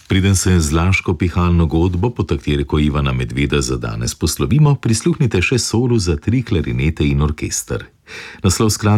Preden se z Laško pihalno godbo pod taktirko Ivana Medveda za danes poslovimo, prisluhnite še solu za 3 klarinete in orkester. Naslov skladbe